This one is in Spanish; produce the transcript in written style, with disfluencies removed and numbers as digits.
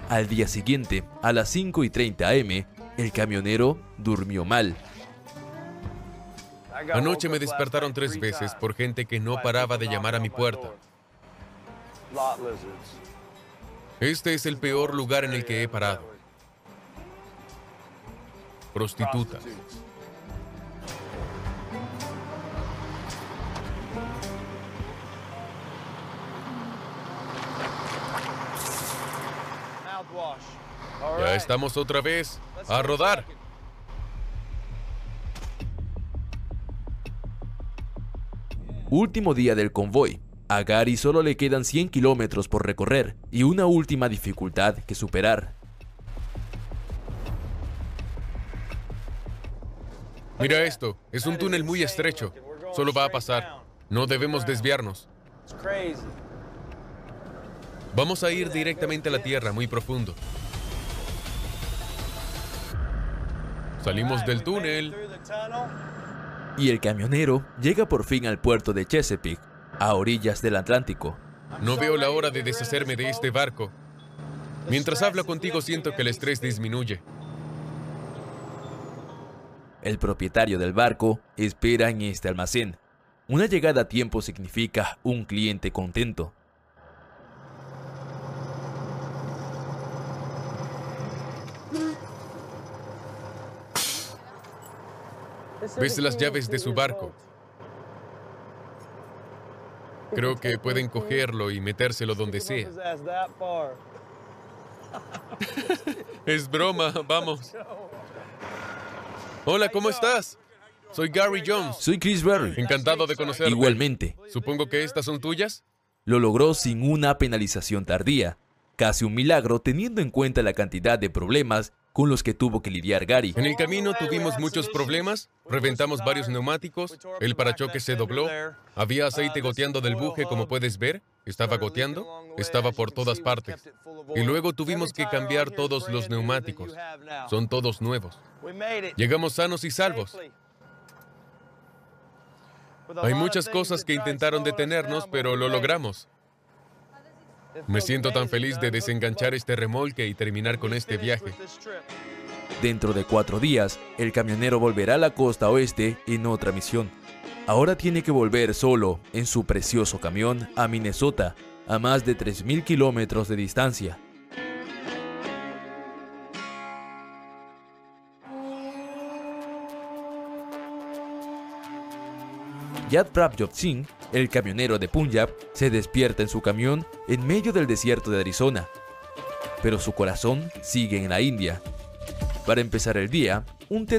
Al día siguiente, a las 5:30 am, el camionero durmió mal. Anoche me despertaron 3 veces por gente que no paraba de llamar a mi puerta. Este es el peor lugar en el que he parado. Prostitutas. Ya estamos otra vez a rodar. Último día del convoy. A Gary solo le quedan 100 kilómetros por recorrer y una última dificultad que superar. Mira esto, es un túnel muy estrecho. Solo va a pasar. No debemos desviarnos. Vamos a ir directamente a la tierra, muy profundo. Salimos del túnel. Y el camionero llega por fin al puerto de Chesapeake, a orillas del Atlántico. No veo la hora de deshacerme de este barco. Mientras hablo contigo siento que el estrés disminuye. El propietario del barco espera en este almacén. Una llegada a tiempo significa un cliente contento. ¿Ves las llaves de su barco? Creo que pueden cogerlo y metérselo donde sea. Es broma, vamos. Hola, ¿cómo estás? Soy Gary Jones. Soy Chris Berry. Encantado de conocerte. Igualmente. Supongo que estas son tuyas. Lo logró sin una penalización tardía. Casi un milagro teniendo en cuenta la cantidad de problemas con los que tuvo que lidiar Gary. En el camino tuvimos muchos problemas, reventamos varios neumáticos, el parachoques se dobló, había aceite goteando del buje como puedes ver, estaba goteando, estaba por todas partes. Y luego tuvimos que cambiar todos los neumáticos, son todos nuevos. Llegamos sanos y salvos. Hay muchas cosas que intentaron detenernos, pero lo logramos. Me siento tan feliz de desenganchar este remolque y terminar con este viaje. Dentro de 4 días, el camionero volverá a la costa oeste en otra misión. Ahora tiene que volver solo en su precioso camión a Minnesota, a más de 3.000 kilómetros de distancia. Yad Prabhat Singh, el camionero de Punjab, se despierta en su camión en medio del desierto de Arizona. Pero su corazón sigue en la India. Para empezar el día, un té